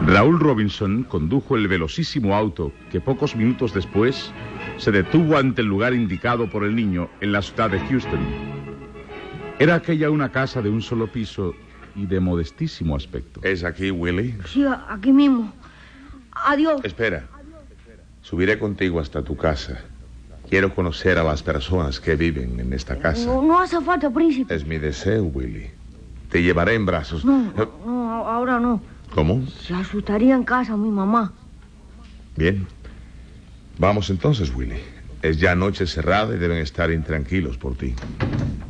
Raúl Robinson condujo el velocísimo auto que pocos minutos después se detuvo ante el lugar indicado por el niño en la ciudad de Houston. Era aquella una casa de un solo piso y de modestísimo aspecto. ¿Es aquí, Willie? Sí, aquí mismo. Adiós. Espera. Subiré contigo hasta tu casa. Quiero conocer a las personas que viven en esta casa. No hace falta, príncipe. Es mi deseo, Willie. Te llevaré en brazos. No, ahora no. ¿Cómo? Se asustaría en casa mi mamá. Bien. Vamos entonces, Willie. Es ya noche cerrada y deben estar intranquilos por ti.